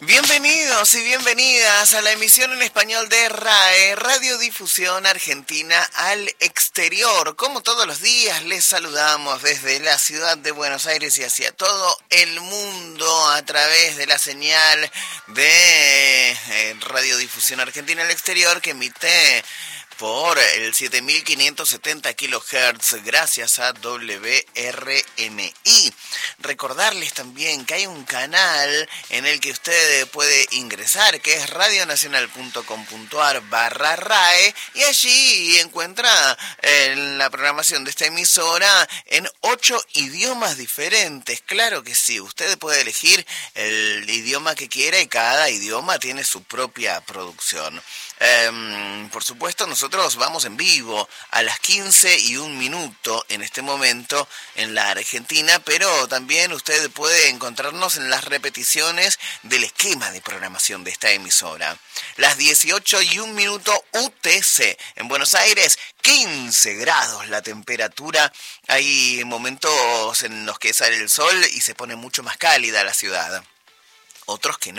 Bienvenidos y bienvenidas a la emisión en español de RAE, Radiodifusión Argentina al Exterior. Como todos los días, les saludamos desde la ciudad de Buenos Aires y hacia todo el mundo a través de la señal de Radiodifusión Argentina al Exterior que emite por el 7570 kHz gracias a WRMI. Recordarles también que hay un canal en el que usted puede ingresar, que es radionacional.com.ar/RAE, y allí encuentra la programación de esta emisora en 8 idiomas diferentes. Claro que sí, usted puede elegir el idioma que quiera y cada idioma tiene su propia producción. Por supuesto, nosotros vamos en vivo a las 15:01 en este momento en la Argentina, pero también usted puede encontrarnos en las repeticiones del esquema de programación de esta emisora. Las 18:01 UTC en Buenos Aires, 15 grados la temperatura. Hay momentos en los que sale el sol y se pone mucho más cálida la ciudad, otros que no.